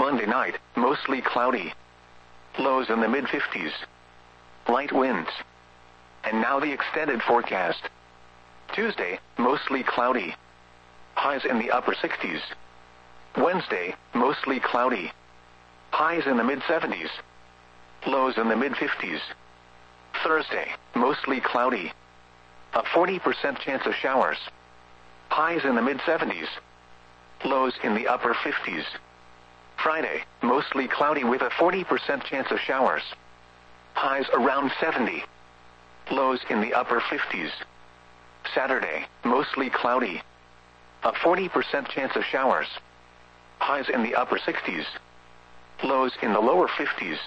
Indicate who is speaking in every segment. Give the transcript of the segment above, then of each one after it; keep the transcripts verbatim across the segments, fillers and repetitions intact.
Speaker 1: Monday night, mostly cloudy. Lows in the mid fifties. Light winds. And now the extended forecast. Tuesday, mostly cloudy. Highs in the upper sixties. Wednesday, mostly cloudy. Highs in the mid seventies. Lows in the mid fifties. Thursday, mostly cloudy. A forty percent chance of showers. Highs in the mid seventies. Lows in the upper fifties. Friday, mostly cloudy with a forty percent chance of showers. Highs around seventy. Lows in the upper fifties. Saturday, mostly cloudy. A forty percent chance of showers. Highs in the upper sixties. Lows in the lower fifties.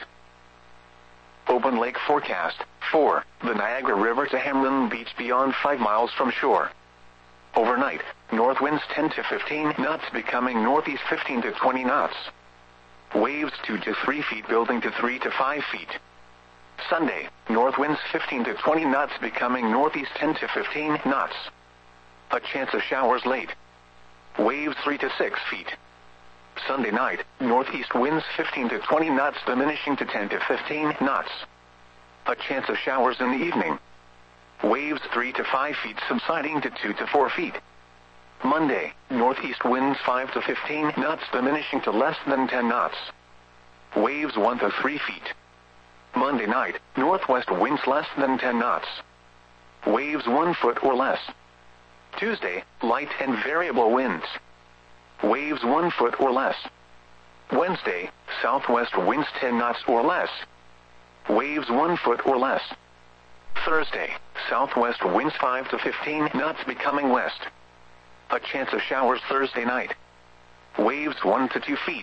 Speaker 1: Open lake forecast. four. The Niagara River to Hamlin Beach beyond five miles from shore. Overnight, north winds ten to fifteen knots becoming northeast fifteen to twenty knots. Waves two to three feet building to three to five feet. Sunday, north winds fifteen to twenty knots becoming northeast ten to fifteen knots. A chance of showers late. Waves three to six feet. Sunday night, northeast winds fifteen to twenty knots diminishing to ten to fifteen knots. A chance of showers in the evening. Waves three to five feet subsiding to two to four feet. Monday, northeast winds five to fifteen knots diminishing to less than ten knots. Waves one to three feet. Monday night, northwest winds less than ten knots. Waves one foot or less. Tuesday, light and variable winds. Waves one foot or less. Wednesday, southwest winds ten knots or less. Waves one foot or less. Thursday, southwest winds five to fifteen knots becoming west. A chance of showers Thursday night. Waves one to two feet.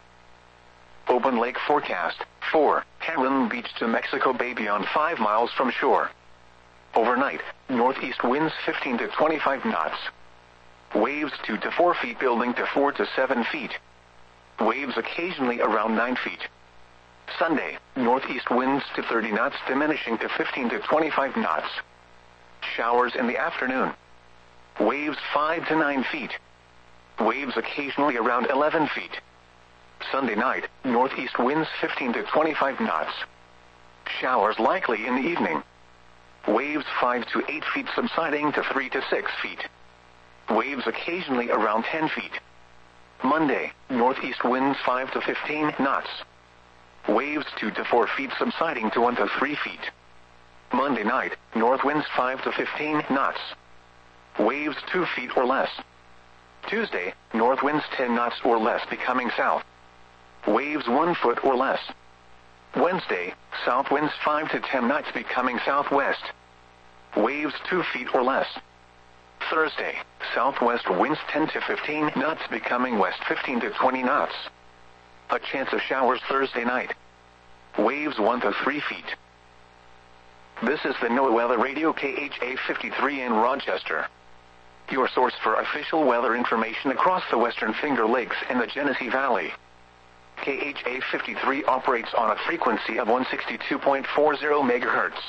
Speaker 1: Open lake forecast. four. Hamlin Beach to Mexico Bay beyond five miles from shore. Overnight, northeast winds fifteen to twenty-five knots. Waves two to four feet building to four to seven feet. Waves occasionally around nine feet. Sunday, northeast winds to thirty knots diminishing to fifteen to twenty-five knots. Showers in the afternoon. Waves five to nine feet. Waves occasionally around eleven feet. Sunday night, northeast winds fifteen to twenty-five knots. Showers likely in the evening. Waves five to eight feet subsiding to three to six feet. Waves occasionally around ten feet. Monday, northeast winds five to fifteen knots. Waves two to four feet subsiding to one to three feet. Monday night, north winds five to fifteen knots. Waves two feet or less. Tuesday, north winds ten knots or less becoming south. Waves one foot or less. Wednesday, south winds five to ten knots becoming southwest. Waves two feet or less. Thursday, southwest winds ten to fifteen knots becoming west fifteen to twenty knots. A chance of showers Thursday night. Waves one to three feet. This is the NOAA Weather Radio K H A fifty-three in Rochester. Your source for official weather information across the Western Finger Lakes and the Genesee Valley. K H A fifty-three operates on a frequency of one sixty-two point four zero megahertz.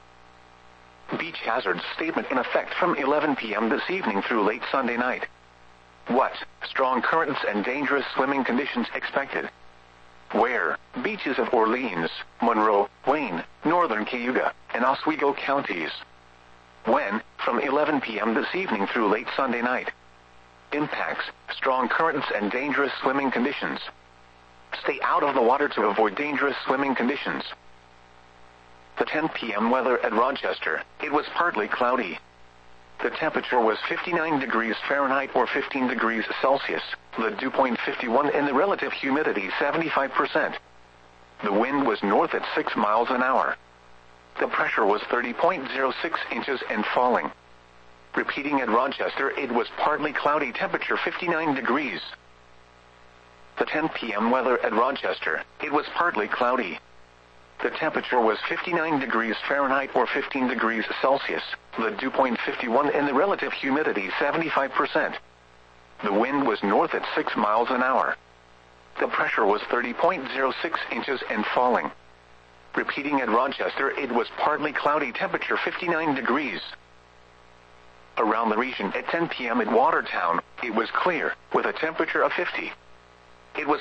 Speaker 1: Beach hazards statement in effect from eleven p m this evening through late Sunday night. What? Strong currents and dangerous swimming conditions expected. Where? Beaches of Orleans, Monroe, Wayne, Northern Cayuga, and Oswego counties. When? From eleven p m this evening through late Sunday night. Impacts: strong currents and dangerous swimming conditions. Stay out of the water to avoid dangerous swimming conditions. The ten p m weather at Rochester. It was partly cloudy. The temperature was fifty-nine degrees Fahrenheit or fifteen degrees Celsius. The dew point fifty-one and the relative humidity seventy-five percent. The wind was north at six miles an hour. The pressure was thirty point zero six inches and falling. Repeating at Rochester, it was partly cloudy, temperature fifty-nine degrees. The ten p m weather at Rochester. It was partly cloudy. The temperature was fifty-nine degrees Fahrenheit or fifteen degrees Celsius. The dew point fifty-one and the relative humidity seventy-five percent. The wind was north at six miles an hour. The pressure was thirty point zero six inches and falling. Repeating at Rochester, it was partly cloudy, temperature fifty-nine degrees. Around the region at ten p m at Watertown, it was clear, with a temperature of fifty.